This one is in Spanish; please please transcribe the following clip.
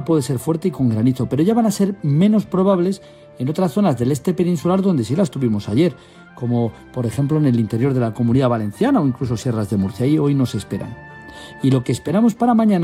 puede ser fuerte y con granizo, pero ya van a ser menos probables en otras zonas del este peninsular donde sí las tuvimos ayer, como por ejemplo en el interior de la Comunidad Valenciana o incluso sierras de Murcia, y hoy no se esperan. Y lo que esperamos para mañana